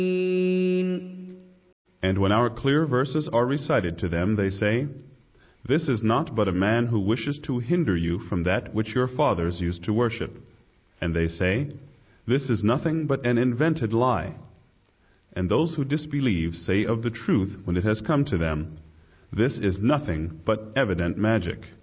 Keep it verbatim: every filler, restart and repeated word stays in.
And when our clear verses are recited to them, they say, "This is not but a man who wishes to hinder you from that which your fathers used to worship." And they say, "This is nothing but an invented lie." And those who disbelieve say of the truth when it has come to them, "This is nothing but evident magic."